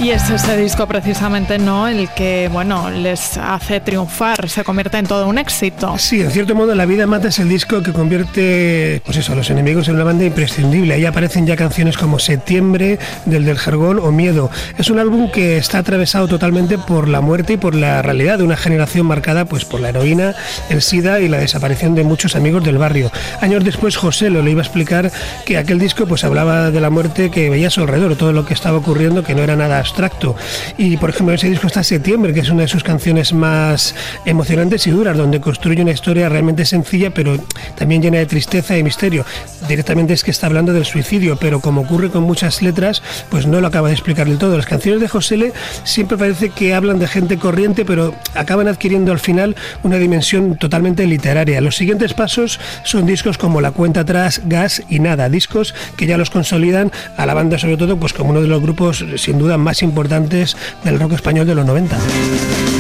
Y es ese disco precisamente, ¿no?, el que, bueno, les hace triunfar, se convierte en todo un éxito. Sí, en cierto modo La vida mata es el disco que convierte, pues eso, a Los Enemigos en una banda imprescindible. Ahí aparecen ya canciones como Septiembre, del Jergón o Miedo. Es un álbum que está atravesado totalmente por la muerte y por la realidad de una generación marcada pues por la heroína, el SIDA y la desaparición de muchos amigos del barrio. Años después José le iba a explicar que aquel disco pues hablaba de la muerte que veía a su alrededor, todo lo que estaba ocurriendo, que no era nada abstracto. Y por ejemplo en ese disco está Septiembre, que es una de sus canciones más emocionantes y duras, donde construye una historia realmente sencilla pero también llena de tristeza y misterio. Directamente es que está hablando del suicidio, pero como ocurre con muchas letras, pues no lo acaba de explicar del todo. Las canciones de José Le siempre parece que hablan de gente corriente, pero acaban adquiriendo al final una dimensión totalmente literaria. Los siguientes pasos son discos como La cuenta atrás, Gas y Nada, discos que ya los consolidan a la banda sobre todo pues como uno de los grupos sin duda más importantes del rock español de los 90.